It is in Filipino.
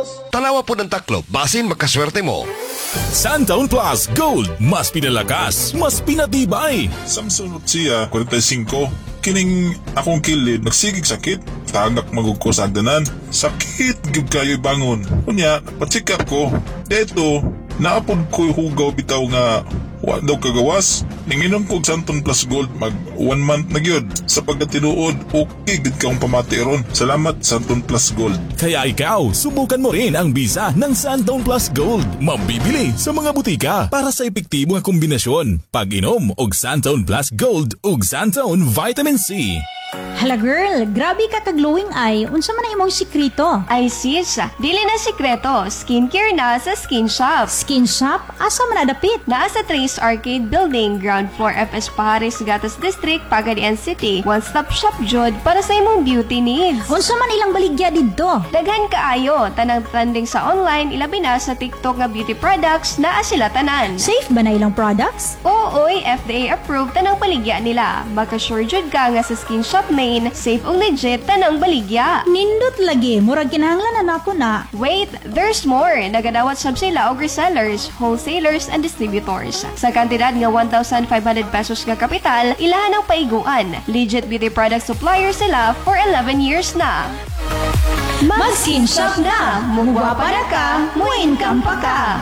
Tanawa po ng taklob, basin makaswerte mo. Santaon Plus Gold, mas pinalakas, mas pinatibay. Samson siya, 45. Kining akong kilid, nagsigig sakit. Tagak magugko sa agdanan. Sakit, gib kayo'y bangon. Kunya, patsika ko. Deto, naapod ko'y hugaw bitaw nga wa daw kagawas. Ninginom ko og Santon Plus Gold mag 1 month na gyud. Sa pagkatinuod, okay gid kaong pamati ron. Salamat Santon Plus Gold. Kaya ikaw, subukan mo rin ang bisa ng Santaon Plus Gold. Mabibili sa mga butika para sa epektibo nga kombinasyon. Pag-inom og Santaon Plus Gold ug Santaon Vitamin C. Hala girl, grabe ka ka-glowing eye. Unsa man ang imong sikrito? Ay sis, dili na sikreto. Skincare na sa Skin Shop. Skin shop? Asa man nadapit? Naa sa Trace Arcade Building, ground floor FS Paris, Gatas District, Pagadian City. One-stop shop jud para sa imong beauty needs. Unsa man ilang baligya didto? Daghan kaayo, tanang trending sa online, ilabi na sa TikTok nga beauty products, naa sila tanan. Safe ba na ilang products? Oo, FDA approved tanang baligya nila. Makasure jud ka nga sa Skin Shop main, safe ug legit tanang baligya. Nindot lagi, murag kinahanglan na nako na. Wait, there's more. Nagadawat sab sila og resellers, wholesalers, and distributors. Sa kantidad nga 1,500 pesos nga kapital, ilahan ang paiguan. Legit beauty product supplier sila for 11 years na. Mag-Skin Shop na! Mugwapa na ka, mo-income pa ka!